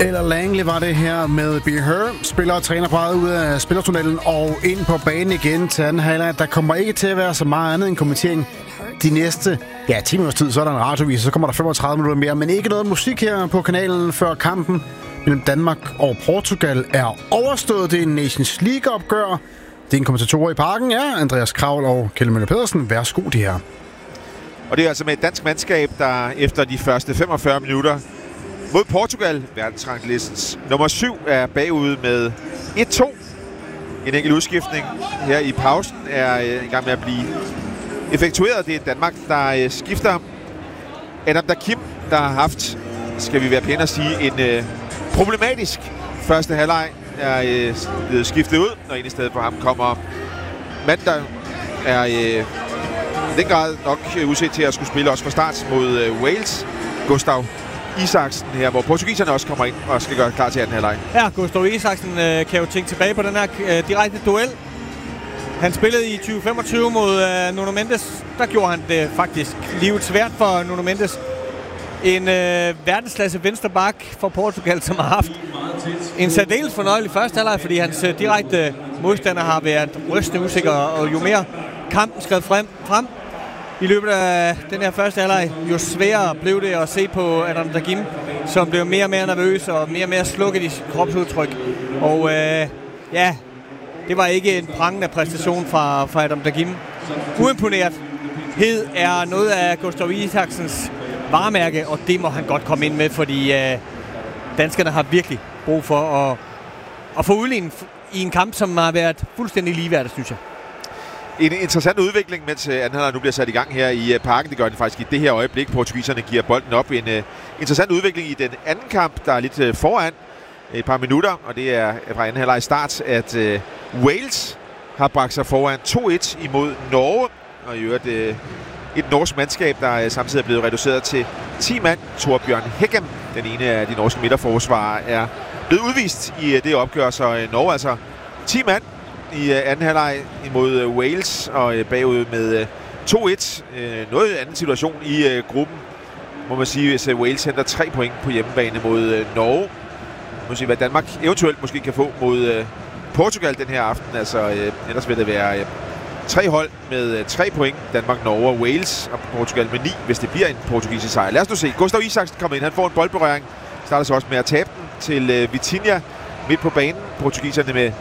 Eller Langley var det her med Be Her. Spiller og træner parret ud af spillertunnelen og ind på banen igen til anden halvleg. Der kommer ikke til at være så meget andet end kommentering de næste 10 minutters tid. Så er der en radiovis, så kommer der 35 minutter mere. Men ikke noget musik her på kanalen før kampen mellem Danmark og Portugal er overstået. Det er en Nations League-opgør. Det er en kommentator i parken, Andreas Kravl og Kjeld Møller Pedersen. Værsgo de her. Og det er altså med et dansk mandskab, der efter de første 45 minutter mod Portugal, verdensranglistens nummer 7, er bagud med 1-2. En enkelt udskiftning her i pausen er i gang med at blive effektueret. Det er Danmark, der skifter. Adam Dakim, der har haft, skal vi være pæne at sige, en problematisk første halvleg, er blevet skiftet ud, og ind i stedet for ham kommer mand, der er i den grad nok udset til at skulle spille også fra start mod Wales. Gustav Isaksen her, hvor portugiserne også kommer ind og skal gøre klar til anden halvleg. Ja, Gustav Isaksen kan jo tænke tilbage på den her direkte duel. Han spillede i 2025 mod Nuno Mendes. Der gjorde han det faktisk livet svært for Nuno Mendes. En verdensklasse venstreback for Portugal, som har haft en særdeles fornøjelig første halvleg, fordi hans direkte modstander har været rystende usikker, og jo mere kampen skred frem i løbet af den her første halvleg, jo sværere blev det at se på Adam Dakim, som blev mere og mere nervøs og mere slukket i sit kropsudtryk. Og det var ikke en prangende præstation fra Adam Dakim. Uimponerethed er noget af Gustav Isaksens varemærke, og det må han godt komme ind med, fordi danskerne har virkelig brug for at få udlignet i en kamp, som har været fuldstændig ligeværdig, synes jeg. En interessant udvikling, mens anden halvleg nu bliver sat i gang her i parken. Det gør den faktisk i det her øjeblik. Portugiserne giver bolden op. En interessant udvikling i den anden kamp, der er lidt foran et par minutter, og det er fra anden halvleg start, at Wales har bragt sig foran 2-1 imod Norge, og i øvrigt et norsk mandskab, der samtidig er blevet reduceret til 10 mand. Torbjørn Heggem, den ene af de norske midterforsvarere, er blevet udvist i det opgør, så Norge altså 10 mand i anden halvleg imod Wales og bagud med 2-1. Noget anden situation i gruppen, må man sige, hvis Wales henter 3 point på hjemmebane mod Norge. Må sige, hvad Danmark eventuelt måske kan få mod Portugal den her aften. Altså ellers vil det være 3 hold med 3 point. Danmark, Norge og Wales, og Portugal med 9, hvis det bliver en portugisisk sejr. Lad os nu se. Gustav Isaksen kommer ind. Han får en boldberøring. Starter så også med at tabe den til Vitinha midt på banen. Portugiserne med